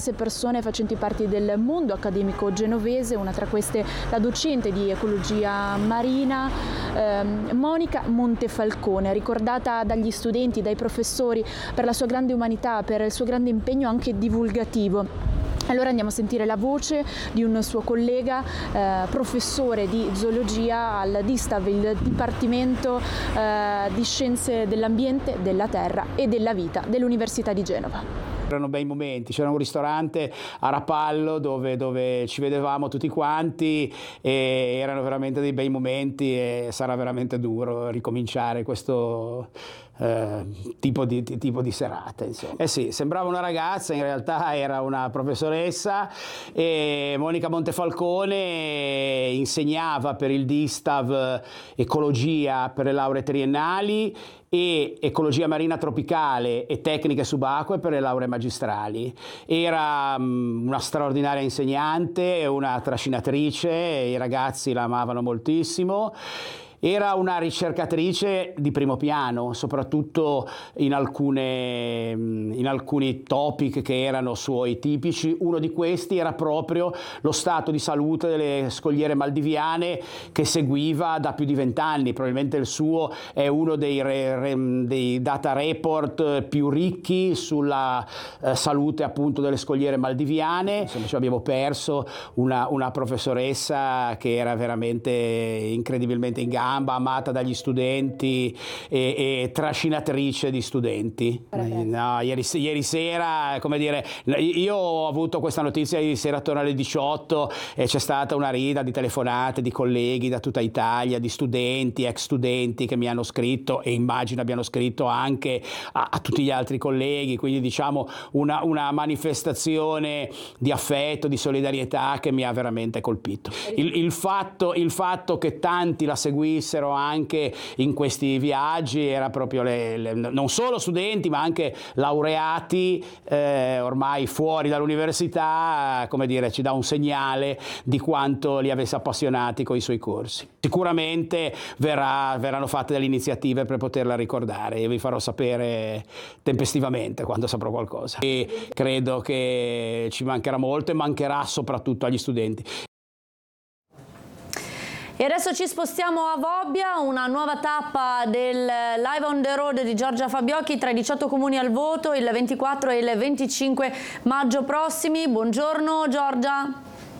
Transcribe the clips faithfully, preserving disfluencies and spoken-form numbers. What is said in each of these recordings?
diverse persone facenti parte del mondo accademico genovese, una tra queste la docente di ecologia marina ehm, Monica Montefalcone, ricordata dagli studenti, dai professori per la sua grande umanità, per il suo grande impegno anche divulgativo. Allora andiamo a sentire la voce di un suo collega, eh, professore di zoologia al DISTAV, il Dipartimento eh, di Scienze dell'Ambiente, della Terra e della Vita dell'Università di Genova. Erano bei momenti, c'era un ristorante a Rapallo dove, dove ci vedevamo tutti quanti e erano veramente dei bei momenti e sarà veramente duro ricominciare questo eh, tipo, di, tipo di serata. Insomma. Eh sì, sembrava una ragazza, in realtà era una professoressa e Monica Montefalcone insegnava per il DISTAV ecologia per le lauree triennali e ecologia marina tropicale e tecniche subacquee per le lauree magistrali. Era um, una straordinaria insegnante, una trascinatrice, i ragazzi la amavano moltissimo. Era una ricercatrice di primo piano, soprattutto in, alcune, in alcuni topic che erano suoi tipici. Uno di questi era proprio lo stato di salute delle scogliere maldiviane che seguiva da più di vent'anni. Probabilmente il suo è uno dei, re, re, dei data report più ricchi sulla eh, salute appunto delle scogliere maldiviane. Insomma, ci abbiamo perso una, una professoressa che era veramente incredibilmente in gamba, amata dagli studenti e, e trascinatrice di studenti. No, ieri, ieri sera, come dire, io ho avuto questa notizia ieri sera attorno alle diciotto e c'è stata una rida di telefonate di colleghi da tutta Italia, di studenti, ex studenti che mi hanno scritto e immagino abbiano scritto anche a, a tutti gli altri colleghi, quindi diciamo una, una manifestazione di affetto, di solidarietà che mi ha veramente colpito. Il, il, fatto, il fatto che tanti la seguissero anche in questi viaggi era proprio le, le, non solo studenti ma anche laureati eh, ormai fuori dall'università, come dire, ci dà un segnale di quanto li avesse appassionati con i suoi corsi. Sicuramente verrà, verranno fatte delle iniziative per poterla ricordare e vi farò sapere tempestivamente quando saprò qualcosa. E credo che ci mancherà molto e mancherà soprattutto agli studenti. E adesso ci spostiamo a Vobbia, una nuova tappa del Live on the Road di Giorgia Fabiocchi tra i diciotto comuni al voto il ventiquattro e il venticinque maggio prossimi. Buongiorno Giorgia.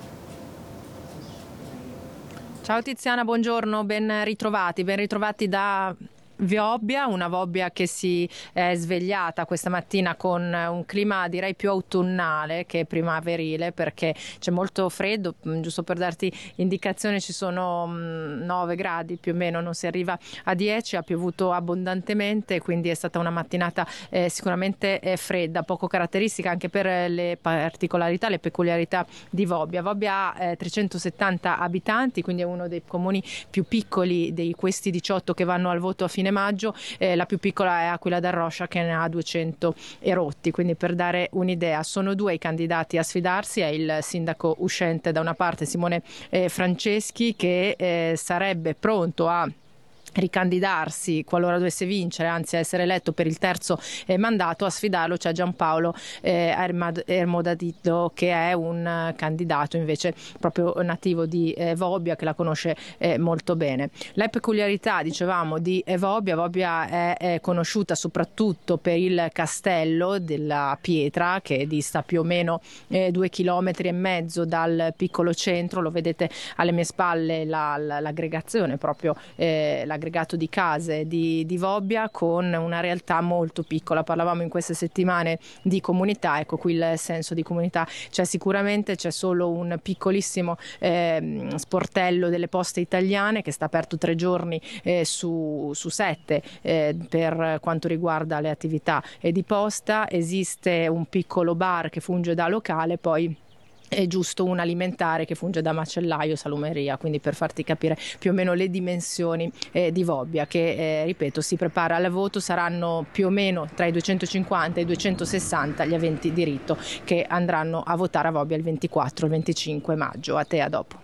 Ciao Tiziana, buongiorno, ben ritrovati, ben ritrovati da Vobbia, una Vobbia che si è svegliata questa mattina con un clima direi più autunnale che primaverile, perché c'è molto freddo. Giusto per darti indicazione, ci sono nove gradi più o meno, non si arriva a dieci, ha piovuto abbondantemente, quindi è stata una mattinata eh, sicuramente eh, fredda, poco caratteristica anche per le particolarità, le peculiarità di Vobbia. Vobbia ha eh, trecentosettanta abitanti, quindi è uno dei comuni più piccoli di questi diciotto che vanno al voto a fine maggio. Eh, la più piccola è Aquila d'Arroscia che ne ha duecento e rotti, quindi per dare un'idea sono due i candidati a sfidarsi. È il sindaco uscente da una parte Simone eh, Franceschi che eh, sarebbe pronto a ricandidarsi qualora dovesse vincere, anzi a essere eletto per il terzo eh, mandato. A sfidarlo c'è Giampaolo eh, Ermodadito, che è un uh, candidato invece proprio nativo di eh, Vobbia, che la conosce eh, molto bene. La peculiarità, dicevamo, di eh, Vobbia, Vobbia è, è conosciuta soprattutto per il castello della Pietra, che dista più o meno eh, due chilometri e mezzo dal piccolo centro. Lo vedete alle mie spalle, la, la, l'aggregazione proprio eh, l'aggregato di case di, di Vobbia, con una realtà molto piccola. Parlavamo in queste settimane di comunità, ecco qui il senso di comunità c'è sicuramente. C'è solo un piccolissimo eh, sportello delle Poste Italiane che sta aperto tre giorni eh, su, su sette eh, per quanto riguarda le attività eh, di posta. Esiste un piccolo bar che funge da locale, poi è giusto un alimentare che funge da macellaio, salumeria, quindi per farti capire più o meno le dimensioni eh, di Vobbia, che eh, ripeto si prepara al voto. Saranno più o meno tra i duecentocinquanta e i duecentosessanta gli aventi diritto che andranno a votare a Vobbia il ventiquattro e il venticinque maggio. A te, a dopo.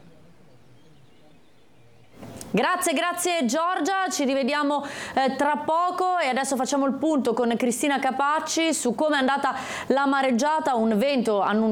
Grazie, grazie Giorgia, ci rivediamo eh, tra poco e adesso facciamo il punto con Cristina Capacci su come è andata la mareggiata, un vento annunciato